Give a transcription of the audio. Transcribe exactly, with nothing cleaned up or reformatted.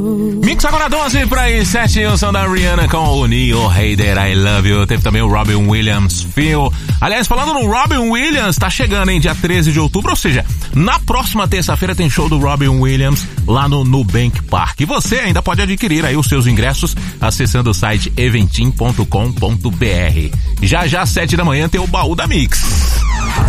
Mix agora doze para as sete, o som da Rihanna com o Neo, Hey There, I Love You. Teve também o Robin Williams, Feel. Aliás, falando no Robin Williams, tá chegando, hein, dia treze de outubro, ou seja, na próxima terça-feira tem show do Robin Williams lá no Nubank Park. E você ainda pode adquirir aí os seus ingressos acessando o site eventim ponto com ponto br. Já já, sete da manhã, tem o Baú da Mix.